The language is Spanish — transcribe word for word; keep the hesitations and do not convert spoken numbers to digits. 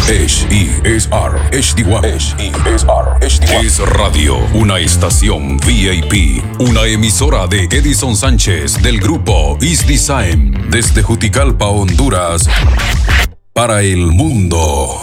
H E S R H D one. H E S R H D one. Es Radio, una estación V I P, una emisora de Edison Sánchez del grupo East Design desde Juticalpa, Honduras, para el mundo.